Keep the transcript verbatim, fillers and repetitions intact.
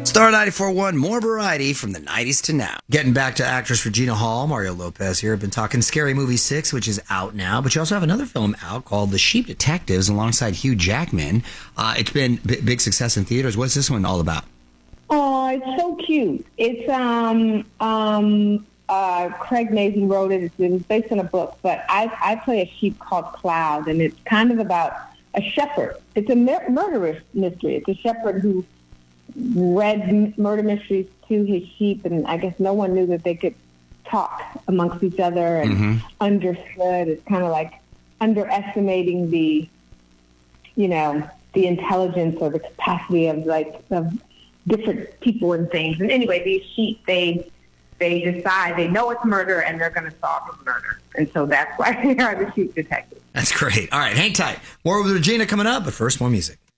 Star ninety-four point one, more variety from the nineties to now. Getting back to actress Regina Hall, Mario Lopez here. I've been talking Scary Movie six, which is out now, but you also have another film out called The Sheep Detectives alongside Hugh Jackman. Uh, it's been b- big success in theaters. What's this one all about? Oh, it's so cute. It's, um, um, uh, Craig Mazin wrote it. It's, it's based on a book, but I, I play a sheep called Cloud, and it's kind of about a shepherd. It's a mur- murderous mystery. It's a shepherd who read m- murder mysteries to his sheep, and I guess no one knew that they could talk amongst each other and mm-hmm. understood. It's kind of like underestimating the, you know, the intelligence or the capacity of like of different people and things. And anyway, these sheep, they they decide they know it's murder and they're going to solve the murder, and so that's why they are the sheep detectives. That's great. All right, hang tight. More with Regina coming up, but first, more music.